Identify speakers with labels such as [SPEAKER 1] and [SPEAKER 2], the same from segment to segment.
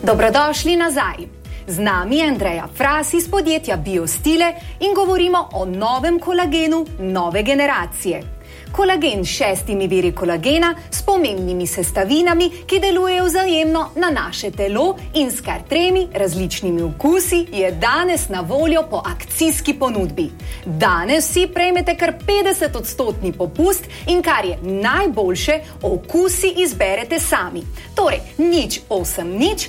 [SPEAKER 1] Dobrodošli nazaj. Z nami je Andreja Fras iz podjetja Biostile in govorimo o novem kolagenu nove generacije. Kolagen s 6 viri kolagena s pomembnimi sestavinami, ki delujejo vzajemno na naše telo in s kar 3 različnimi okusi, je danes na voljo po akcijski ponudbi. Danes vsi prejmete kar 50% popust in kar je najboljše, okusi izberete sami. Torej, 080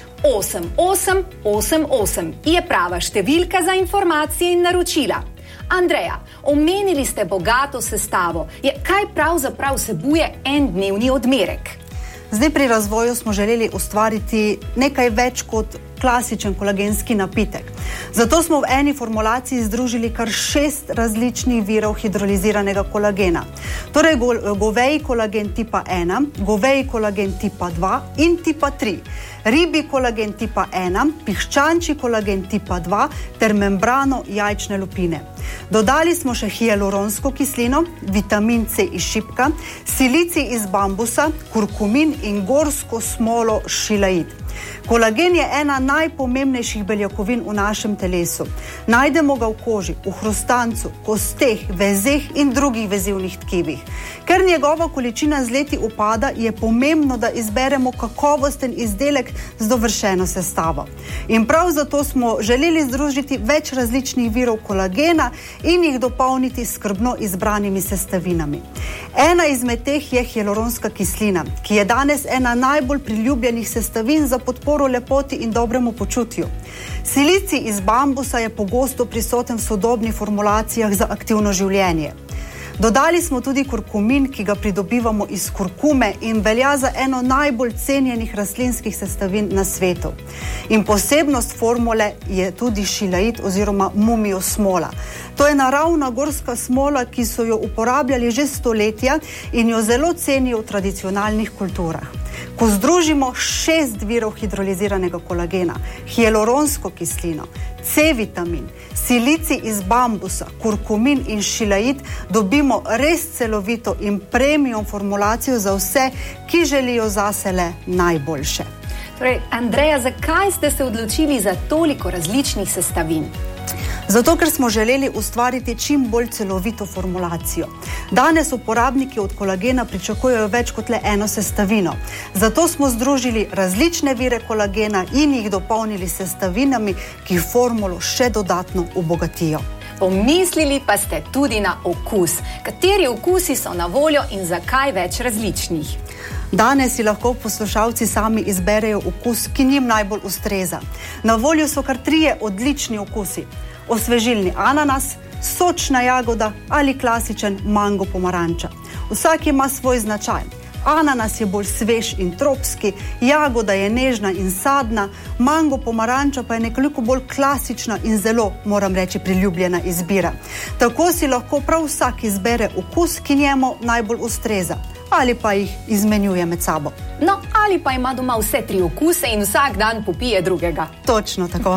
[SPEAKER 1] 8888 je prava številka za informacije in naročila. Andreja, omenili ste bogato sestavo. Kaj pravzaprav vsebuje en dnevni odmerek?
[SPEAKER 2] Zdaj pri razvoju smo želeli ustvariti nekaj več kot klasičen kolagenski napitek. Zato smo v eni formulaciji združili kar 6 različnih virov hidroliziranega kolagena. Torej goveji kolagen tipa 1, goveji kolagen tipa 2 in tipa 3. Ribji kolagen tipa 1, piščančji kolagen tipa 2 ter membrano jajčne lupine. Dodali smo še hialuronsko kislino, vitamin C iz šipka, silicij iz bambusa, kurkumin in gorsko smolo šilaid. Kolagen je ena najpomembnejših beljakovin v našem telesu. Najdemo ga v koži, v hrustancu, kosteh, vezeh in drugih vezivnih tkivih. Ker njegova količina z leti upada, je pomembno, da izberemo kakovosten izdelek z dovršeno sestavo. In prav zato smo želeli združiti več različnih virov kolagena in jih dopolniti skrbno izbranimi sestavinami. Ena izmed teh je hialuronska kislina, ki je danes ena najbolj priljubljenih sestavin za podporo lepoti in dobremu počutju. Silicij iz bambusa je pogosto prisoten v sodobnih formulacijah za aktivno življenje. Dodali smo tudi kurkumin, ki ga pridobivamo iz kurkume in velja za eno najbolj cenjenih rastlinskih sestavin na svetu. In posebnost formule je tudi šilaid oziroma mumio smola. To je naravna gorska smola, ki so jo uporabljali že stoletja in jo zelo cenijo v tradicionalnih kulturah. Ko združimo 6 virov hidroliziranega kolagena, hialuronsko kislino, C-vitamin, silicij iz bambusa, kurkumin in šilaid, dobimo res celovito in premium formulacijo za vse, ki želijo zase le najboljše.
[SPEAKER 1] Torej, Andreja, zakaj ste se odločili za toliko različnih sestavin?
[SPEAKER 2] Zato, ker smo želeli ustvariti čim bolj celovito formulacijo. Danes uporabniki od kolagena pričakujejo več kot le eno sestavino. Zato smo združili različne vire kolagena in jih dopolnili sestavinami, ki formulo še dodatno obogatijo.
[SPEAKER 1] Pomislili pa ste tudi na okus. Kateri okusi so na voljo in zakaj več različnih?
[SPEAKER 2] Danes si lahko poslušalci sami izberejo okus, ki njim najbolj ustreza. Na voljo so kar 3 odlični okusi. Osvežilni ananas, sočna jagoda ali klasičen mango pomaranča. Vsak ima svoj značaj. Ananas je bolj svež in tropski, jagoda je nežna in sadna, mango pomaranča pa je nekoliko bolj klasična in zelo, moram reči, priljubljena izbira. Tako si lahko prav vsak izbere okus, ki njemu najbolj ustreza. Ali pa jih izmenjuje med sabo.
[SPEAKER 1] No, ali pa ima doma vse 3 okuse in vsak dan popije drugega.
[SPEAKER 2] Točno tako.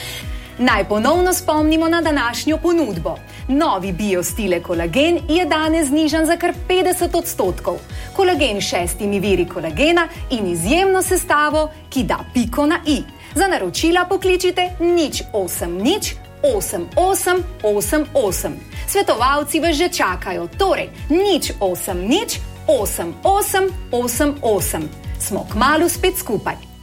[SPEAKER 1] Naj ponovno spomnimo na današnjo ponudbo. Novi Biostile kolagen je danes znižan za kar 50%. Kolagen s 6 viri kolagena in izjemno sestavo, ki da piko na i. Za naročila pokličite 080 8888. Svetovalci vas že čakajo, torej 080 8888. Smo kmalu spet skupaj.